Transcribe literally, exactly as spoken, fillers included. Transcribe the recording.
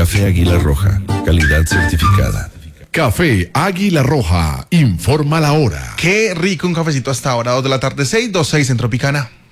Café Águila Roja, calidad certificada. Café Águila Roja, informa la hora. Qué rico un cafecito hasta ahora, dos de la tarde, seis, dos, seis en Tropicana.